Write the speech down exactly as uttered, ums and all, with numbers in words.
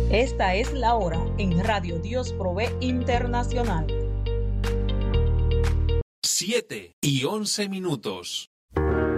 Esta es la hora en Radio Dios Provee Internacional. Siete y once minutos.